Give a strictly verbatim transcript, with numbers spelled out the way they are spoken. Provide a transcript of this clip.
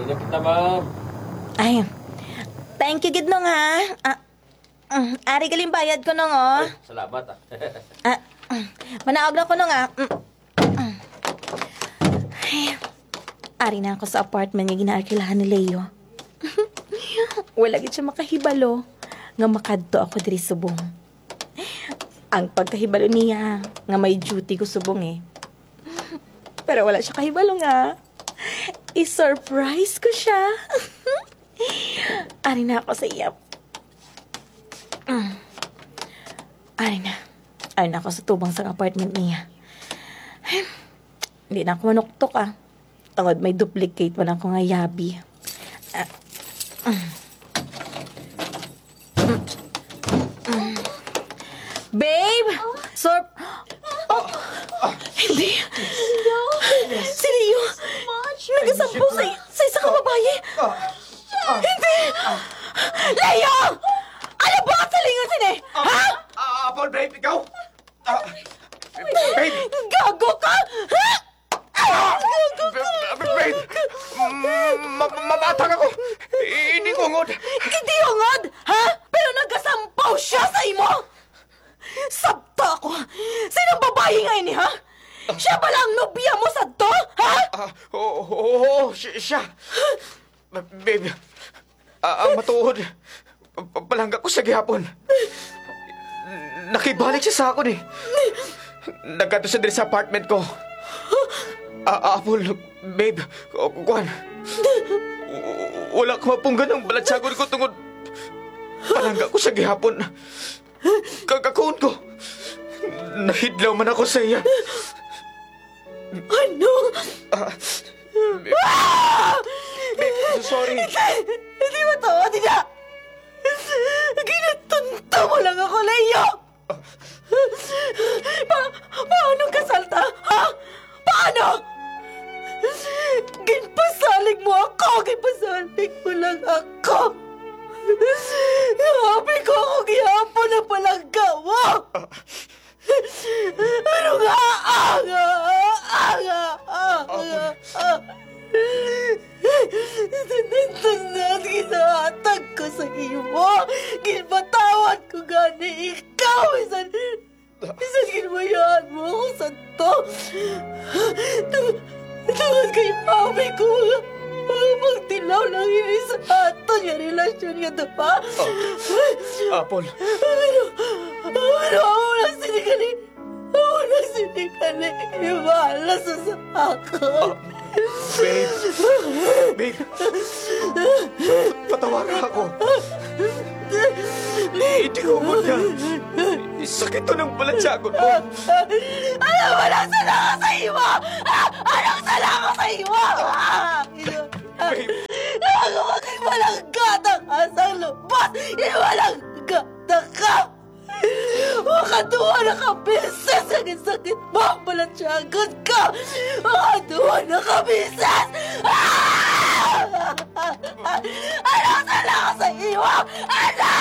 Ari na kita, ma'am. Ay, thank you, gid nung ha. Ah, mm, ari galing bayad ko nung, oh. Ay, salamat, ah. Ah, mm, manaog na ko nung, ah. Mm, mm. Ay, ari na ako sa apartment nga ginaarkilahan ni Leo. Wala gid siya makahibalo nga makadto ako diri subong. Ang pagkahibalo niya nga may duty ko subong eh. Pero wala siya kahibalo nga. I-surprise ko siya. Ari na ako sa iyap. Mm. Ari na. Ari na ako sa tubang sa apartment niya. Ay, hindi na ako manuktok ah. Tawad may duplicate pa na ako nga yabi. Ah. Mm. Mm. Mm. Babe! Sorp... Oh, hindi. Si Leo. Nagasampo sa, sa isang babae. Hindi! Leo! Ano ba ang salingan sin eh? Ha? Ah, Paul, babe, ikaw? Ah, babe! Gago ka! Ha? Gago ka! Babe! Mamatang ako! Hindi ko ngod! Hindi hungod! Ha? Pero nagasampaw siya sa imo! Sabta ako! Sinong babae nga ini, ha? Siya ba lang nobya mo sa to? Ha? Ah, oo, oo, oo, si- siya. Babe, ah, ang matuod, pa- palangga ko sa gihapon. Nakibalik siya sa akin eh. Nagkanto siya din sa apartment ko. Ah, Apple, babe, o, kuhan. W- Wala ka mapunggan ng balatsagon ko tungod. Palangga ko sa gihapon. Kagakon ko. Nahidlaw man ako sa iya. Ano? Ah, babe, Ah! babe, I'm sorry. Hindi! Hindi mo to! Hindi na! Ginatunta mo lang ako, Leo! Pa paano ka salta? Ha? Paano? Ginpasalig mo ako! Ginpasalig mo lang ako! Habi ko ako gihapon na palang gawa! Ano nga? Anga! Anga! Anga! Tanang ginahatag ko sa iyo. Ginbatawad ko gani ikaw. Isan, isan ginmayaan mo ako sa to. Tungod kay mami ko. Magtilaw lang ini sa ato niya relasyon nga diba? Apple. Ano? Ano? Ako lang sinikali. Ako lang sinikali. Iwala sa sa ako. Babe. Babe. Patawaran ako. Hindi ko mo niya. Sakit to ng balatsagon mo. Ano ba lang sala ko sa iwa? Ah, anong sala ko sa iwa? Babe. Ako kay walang gata ka sa lubas. Walang gata ka. Makaduwa na ka, bisis! Sakit-sakit mo ang balatsagon ka! Makaduwa na ka, bisis! Ah! Ano sala ko sa iwa? Ano?